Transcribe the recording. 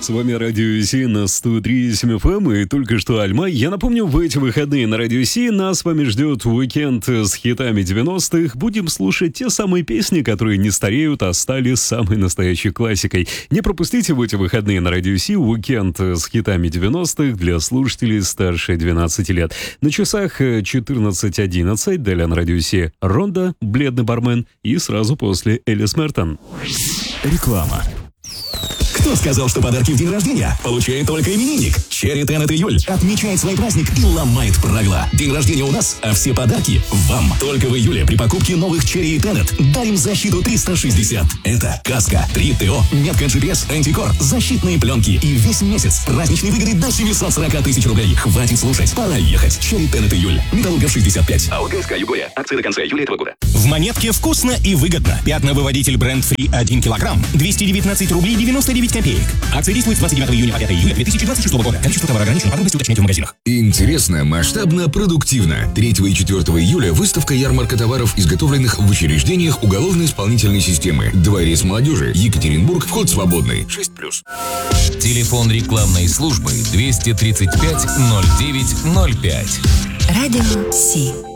С вами Радио Си на 103.7 FM, и только что Альма. Я напомню, в эти выходные на Радио Си нас с вами ждет уикенд с хитами 90-х. Будем слушать те самые песни, которые не стареют, а стали самой настоящей классикой. Не пропустите в эти выходные на Радио Си уикенд с хитами 90-х для слушателей старше 12 лет. На часах 14:11, далее на Радио Си Ронда, «Бледный бармен», и сразу после Элис Мертон. Реклама. Кто сказал, что подарки в день рождения получает только именинник? Cherry Tenet июль отмечает свой праздник и ломает правила. День рождения у нас, а все подарки вам. Только в июле при покупке новых Cherry Tenet дарим защиту 360. Это каска, 3 ТО, метка GPS, антикор, защитные пленки и весь месяц праздничные выгоды до 740 тысяч рублей. Хватит слушать, пора ехать. Cherry Tenet июль. Металлургов 65. АОГСК Югория. Акции до конца июля этого года. В Монетке вкусно и выгодно. Пятновыводитель бренд Free 1 килограмм. 219 рублей 99 копеек. Акция действует с 29 июня по 5 июля 2026 года. Количество товара ограничено. Подробности уточняйте в магазинах. Интересно, масштабно, продуктивно. 3 и 4 июля выставка-ярмарка товаров, изготовленных в учреждениях уголовно-исполнительной системы. Дворец молодежи. Екатеринбург. Вход свободный. 6+. Телефон рекламной службы 235 09 05. Радио Си.